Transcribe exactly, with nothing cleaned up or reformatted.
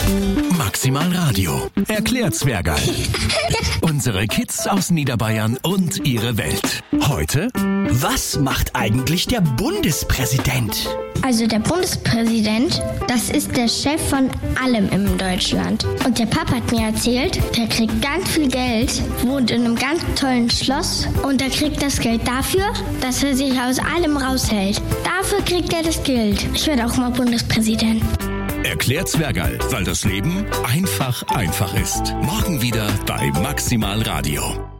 Maximal Radio. Erklärt Zwergerl. Unsere Kids aus Niederbayern und ihre Welt. Heute: Was macht eigentlich der Bundespräsident? Also der Bundespräsident, das ist der Chef von allem in Deutschland. Und der Papa hat mir erzählt, der kriegt ganz viel Geld, wohnt in einem ganz tollen Schloss und er kriegt das Geld dafür, dass er sich aus allem raushält. Dafür kriegt er das Geld. Ich werde auch mal Bundespräsident. Erklärt Zwergerl, weil das Leben einfach einfach ist. Morgen wieder bei Maximal Radio.